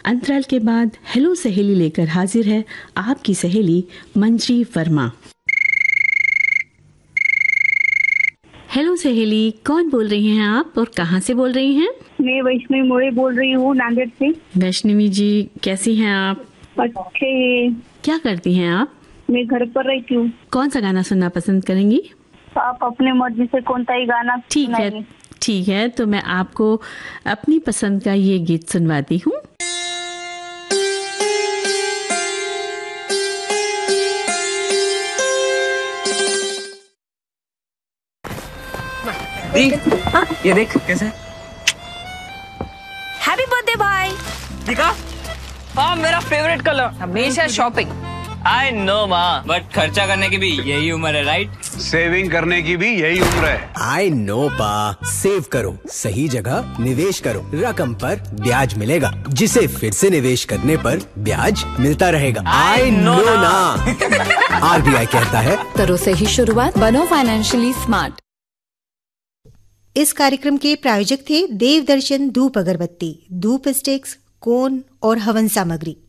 अंतराल के बाद हेलो सहेली लेकर हाजिर है आपकी सहेली मंजरी वर्मा। हेलो सहेली, कौन बोल रही हैं आप और कहाँ से बोल रही हैं? मैं वैष्णवी मोरे बोल रही हूँ, नांदेड़ से। वैष्णवी जी, कैसी हैं आप? अच्छे। क्या करती हैं आप? मैं घर पर रहती हूँ। कौन सा गाना सुनना पसंद करेंगी? आप अपने मर्जी से कौन सा ही गाना सुनाइए। ठीक है, तो मैं आपको अपनी पसंद का ये गीत सुनवाती हूँ। ये देख कैसे। हैप्पी बर्थडे भाई। दिखा? हाँ, मेरा फेवरेट कलर। हमेशा शॉपिंग। I know माँ, बट खर्चा करने की भी यही उम्र है, राइट? सेविंग करने की भी यही उम्र है। I know पा, सेव करो, सही जगह निवेश करो, रकम पर ब्याज मिलेगा, जिसे फिर से निवेश करने पर ब्याज मिलता रहेगा। I know ना। RBI कहता है, करो सही शुरुआत, बनो फाइनेंशियली स्मार्ट। इस कार्यक्रम के प्रायोजक थे देवदर्शन धूप अगरबत्ती, धूप स्टिक्स, कोन और हवन सामग्री।